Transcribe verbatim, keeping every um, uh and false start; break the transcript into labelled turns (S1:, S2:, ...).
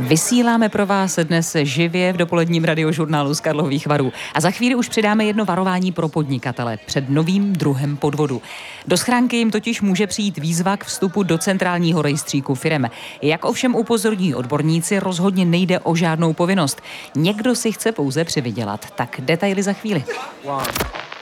S1: Vysíláme pro vás dnes živě v dopoledním radiožurnálu z Karlových Varů. A za chvíli už přidáme jedno varování pro podnikatele před novým druhem podvodu. Do schránky jim totiž může přijít výzva k vstupu do centrálního rejstříku firem. Jak ovšem upozorní odborníci, rozhodně nejde o žádnou povinnost. Někdo si chce pouze přivydělat. Tak detaily za chvíli. Wow.